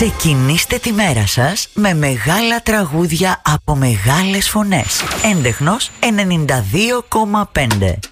Ξεκινήστε τη μέρα σας με μεγάλα τραγούδια από μεγάλες φωνές. Έντεχνος 92,5.